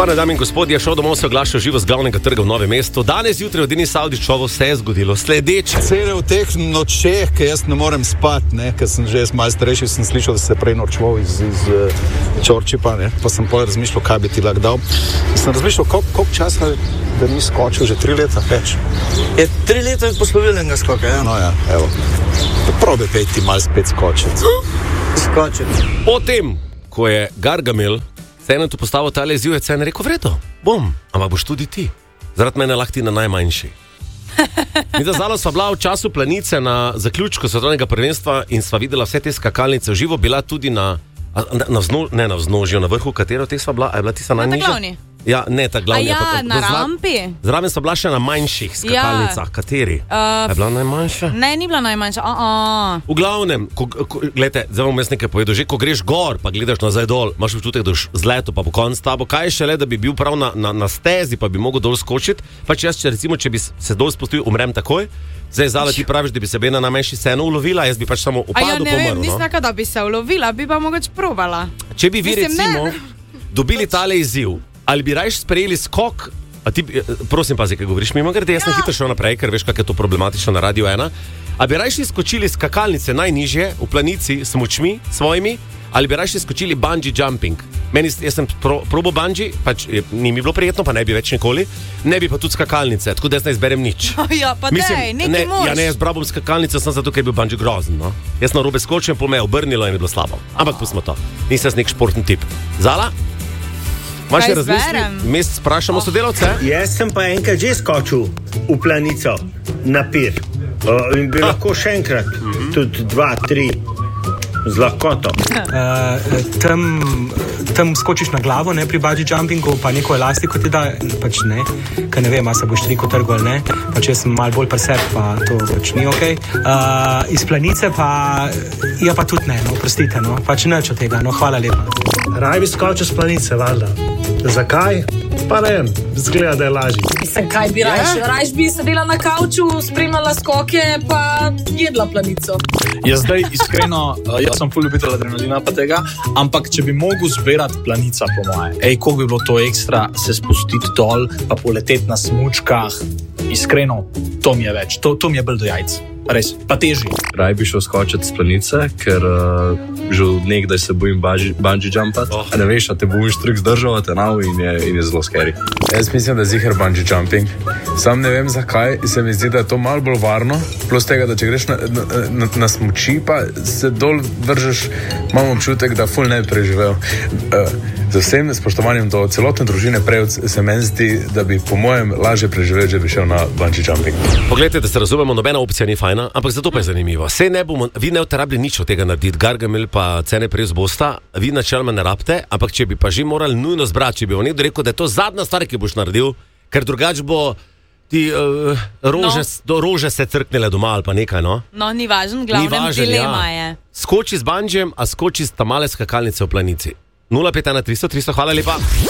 Spoštovane dame in gospodje, šel domov se oglaša živo z glavnega trga v Novem mestu. Danes jutraj v Dini Savdičovo se je zgodilo sledeče. Cele v teh nočeh, ki jaz ne morem spati, ker sem že malo starejši, sem slišal, da se prej norčval iz Čorčipa, pa sem pol razmišljal, kaj bi ti lahko dal. Sem razmišljal, koliko časa da ni skočil, že 3 leta več. Je 3 leta poslovilnega skoka, ja? No ja, evo. Probi peti malo spet skočiti. Potem, ko je Gargamel Cene tu postavil tale izziv, je Cene rekel, vredo, bom, ampak boš tudi ti. Zaradi mene lahko ti na najmanjši. Mi da zalo sva bila v času Planice na zaključku svetovnega prvenstva in sva videla vse te skakalnice v živo, bila tudi na vznožju, na vrhu, katero teh sva bila, a je bila tista najnižja? Na ta glavni. Ja, ne, ta glavni. Na rampi. Zraven sva bila še na manjših skakalnicah, kateri? Je bila najmanjša? Ne, ni bila najmanjša. V glavnem, gledajte, zdaj bom jaz nekaj povedal, že ko greš gor, pa gledaš nazaj dol, imaš občutek, da boš zletel, pa po koncu tabo, kaj je šele, da bi bil prav na stezi, pa bi mogel dol skočiti, pač jaz, če bi se dol spustil, umrem takoj. Zdaj, Zala, ti praviš, da bi se na najmanjši sceno ulovila, jaz bi pač samo upadel pomrl. Nisem taka, da bi se ulovila, bi pa mogoče probala. Če bi vi recimo dobili tale izziv, ali bi rajš sprejeli skok, a ti, prosim pazi, kaj govoriš mimo grede, jaz sem hitro šel naprej, ker veš, kako je to problematično na Radio 1, a bi rajš skočili skakalnice najnižje v Planici s močmi svojimi, ali bi rajš skočili bungee jumping. Jaz sem probal bungee, pač ni mi bilo prijetno, pa ne bi več nikoli, ne bi pa tudi skakalnice, tako da jaz ne izberem nič. Ja, pa dej, nekaj mož. Ja, ne, jaz bral bom skakalnice, sem zato, ker je bil bungee grozen, no. Jaz na robe skočil, po me je obrnilo in je bilo slabo. Ampak pustimo to, nisem nek športni tip. Zala? Imaš še razmisli? Mi sprašamo sodelavce? Jaz sem pa enkrat že skočil v Planico na pir. In bi lahko še enkrat, tudi 2, 3, z lahkoto. Tam skočiš na glavo, ne, pri bungee jumpingu, pa neko elastiko ti da, pač ne, ker ne vem, a se boš triko trgal ali ne, pač jaz sem malo bolj presep, pa to pač ni okej. Iz Planice pa, ja pa tudi ne, no, prostite, no, pač nič od tega, no, hvala lepa. Raj bi skočil z Planice, valjda. Zakaj? Pa ne vem, zgleda, da je lažji. Mislim, kaj bi rajš bi sedela na kavču, spremljala skoke, pa jedla Planico. Jaz zdaj iskreno, jaz sem ful ljubitelj adrenalina pa tega, ampak če bi mogel zbirati Planica po moje, koliko bi bilo to ekstra se spustiti dol, pa poleteti na smučkah, iskreno, to mi je več, to mi je bolj do jajc. Res, pa teži. Raj bi šel skočiti z Planice, ker že od nekdaj se bojim bungee jumpati. Ne veš, a te boš trik zdržal, te nav in je zelo scary. Jaz mislim, da je ziher bungee jumping. Sam ne vem, zakaj se mi zdi, da je to malo bolj varno. Plus tega, da če greš na smuči, pa se dol vržeš, imam občutek, da ful ne bi preživel. Z vsem spoštovanjem do celotne družine Prevc se meni zdi, da bi po mojem lažje preživel, če bi šel na bungee jumping. Poglejte, da se razumemo, nobena opcija ni fajna, ampak zato pa je zanimivo. Vi ne boste rabili nič od tega narediti, Gargamel pa Cene Prevc bosta, vi načeloma ne rabite, ampak če bi pa že morali nujno zbrati, če bi vam nekdo rekel, da je to zadnja stvar, ki boš naredil, ker drugače bo ti rože se crknile doma ali pa nekaj, no? No, ni važno, glavnem dilema je. Skoči z bungeejem, a skoči z tamale skakalnice v Planici. 051 300 300, hvala lepa.